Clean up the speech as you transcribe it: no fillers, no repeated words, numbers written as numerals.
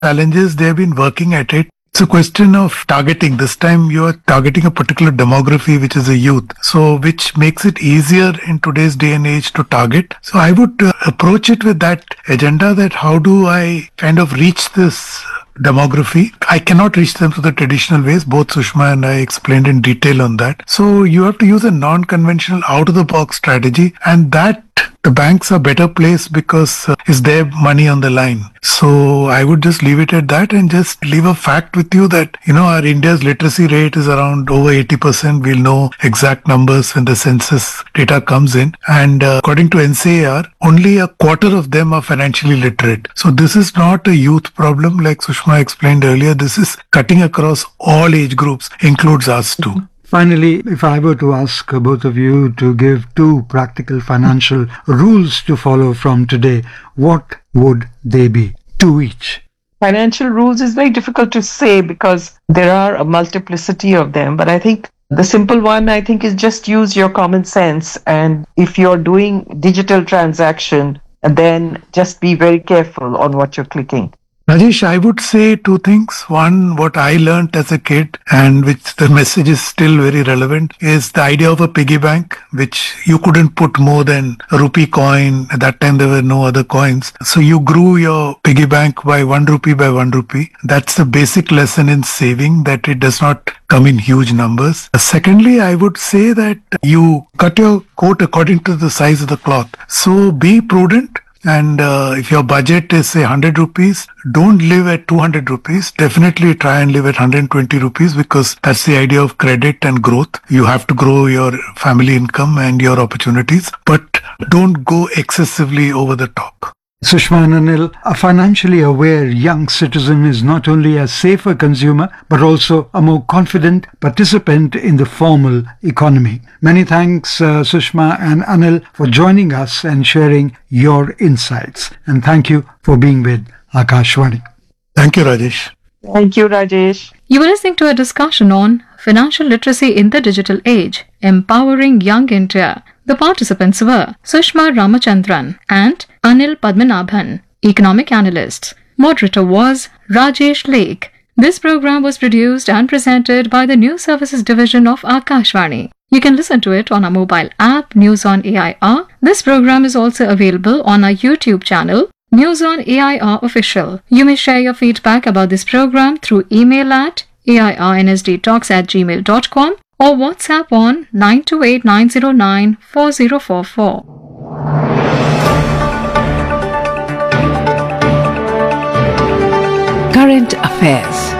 challenges. They have been working at it. It's a question of targeting. This time you are targeting a particular demography, which is a youth. So which makes it easier in today's day and age to target. So I would approach it with that agenda, that how do I kind of reach this demography. I cannot reach them through the traditional ways. Both Sushma and I explained in detail on that. So you have to use a non-conventional out-of-the-box strategy, and that the banks are better placed because it's their money on the line. So I would just leave it at that and just leave a fact with you that, our India's literacy rate is around over 80%. We'll know exact numbers when the census data comes in. And according to NCAR, only a quarter of them are financially literate. So this is not a youth problem like Sushma explained earlier. This is cutting across all age groups, includes us too. Finally, if I were to ask both of you to give 2 practical financial rules to follow from today, what would they be? 2 each. Financial rules is very difficult to say because there are a multiplicity of them. But I think the simple one, is just use your common sense. And if you're doing digital transaction, then just be very careful on what you're clicking. Rajesh, I would say 2 things. One, what I learned as a kid, and which the message is still very relevant, is the idea of a piggy bank, which you couldn't put more than a rupee coin. At that time, there were no other coins. So you grew your piggy bank by 1 rupee by 1 rupee. That's the basic lesson in saving, that it does not come in huge numbers. Secondly, I would say that you cut your coat according to the size of the cloth. So be prudent. And if your budget is say 100 rupees, don't live at 200 rupees. Definitely try and live at 120 rupees, because that's the idea of credit and growth. You have to grow your family income and your opportunities, but don't go excessively over the top. Sushma and Anil, a financially aware young citizen is not only a safer consumer, but also a more confident participant in the formal economy. Many thanks, Sushma and Anil, for joining us and sharing your insights. And thank you for being with Akashvani. Thank you, Rajesh. Thank you, Rajesh. You were listening to a discussion on financial literacy in the digital age, empowering young India. The participants were Sushma Ramachandran and Anil Padmanabhan, economic analysts. Moderator was Rajesh Lake. This program was produced and presented by the News Services Division of Akashvani. You can listen to it on our mobile app, News on AIR. This program is also available on our YouTube channel, News on AIR Official. You may share your feedback about this program through email at airnsdtalks@gmail.com or WhatsApp on 928-909-4044. Current Affairs.